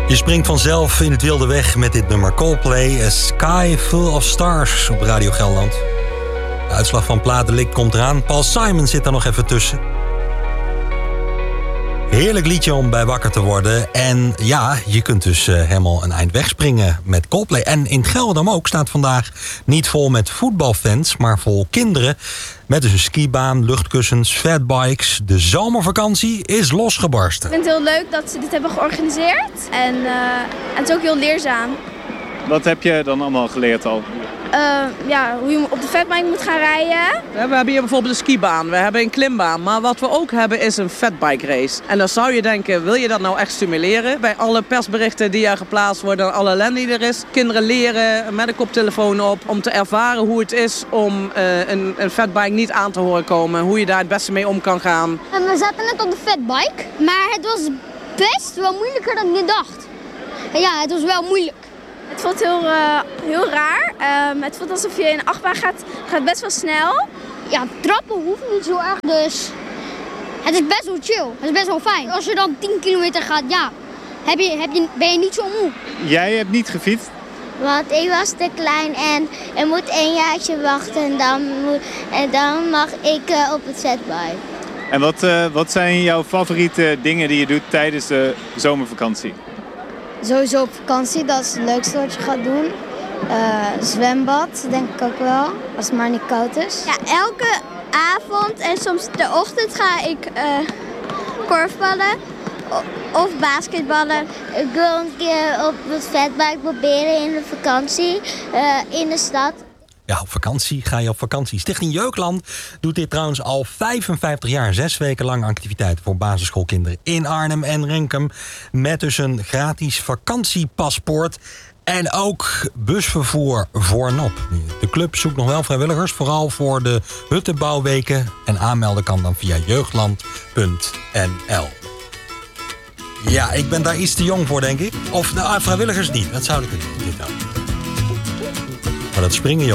Je springt vanzelf in het wilde weg met dit nummer Coldplay, A Sky Full of Stars op Radio Gelderland. De uitslag van Platenlik komt eraan. Paul Simon zit daar nog even tussen. Heerlijk liedje om bij wakker te worden. En ja, je kunt dus helemaal een eind wegspringen met Coldplay. En in Gelredam ook staat vandaag niet vol met voetbalfans, maar vol kinderen. Met dus een skibaan, luchtkussens, fatbikes. De zomervakantie is losgebarsten. Ik vind het heel leuk dat ze dit hebben georganiseerd. En het is ook heel leerzaam. Wat heb je dan allemaal geleerd al? Hoe je op de fatbike moet gaan rijden. We hebben hier bijvoorbeeld een skibaan, we hebben een klimbaan. Maar wat we ook hebben is een fatbike race. En dan zou je denken, wil je dat nou echt stimuleren? Bij alle persberichten die er geplaatst worden, alle ellende die er is. Kinderen leren met een koptelefoon op om te ervaren hoe het is om een fatbike niet aan te horen komen. Hoe je daar het beste mee om kan gaan. En we zaten net op de fatbike, maar het was best wel moeilijker dan ik dacht. En ja, het was wel moeilijk. Het voelt heel raar. Het voelt alsof je in een achtbaan gaat best wel snel. Ja, trappen hoeft niet zo erg, dus het is best wel chill. Het is best wel fijn. Als je dan 10 kilometer gaat, ja, ben je niet zo moe. Jij hebt niet gefietst? Want ik was te klein en er moet 1 jaartje wachten en dan mag ik op het fatbike. En wat zijn jouw favoriete dingen die je doet tijdens de zomervakantie? Sowieso op vakantie, dat is het leukste wat je gaat doen. Zwembad, denk ik ook wel, als het maar niet koud is. Ja, elke avond en soms de ochtend ga ik korfballen of basketballen. Ik wil een keer op het fatbike proberen in de vakantie in de stad. Ja, op vakantie ga je op vakantie. Stichting Jeugdland doet dit trouwens al 55 jaar. 6 weken lang activiteiten voor basisschoolkinderen in Arnhem en Renkum. Met dus een gratis vakantiepaspoort. En ook busvervoer voornop. De club zoekt nog wel vrijwilligers, vooral voor de huttenbouwweken. En aanmelden kan dan via jeugdland.nl. Ja, ik ben daar iets te jong voor, denk ik. Of vrijwilligers niet, dat zou ik kunnen. Maar dat springen, joh.